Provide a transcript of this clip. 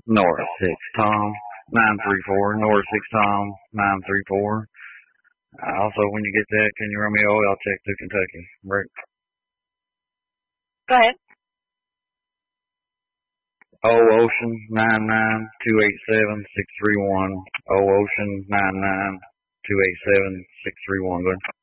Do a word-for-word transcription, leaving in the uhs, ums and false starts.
North six Tom nine three four. North six Tom nine three four. Also, when you get that, can you run me an oil check to Kentucky? Right. Go ahead. O Ocean nine nine two eight seven six three one. O Ocean nine nine two eight seven six three one. Go ahead.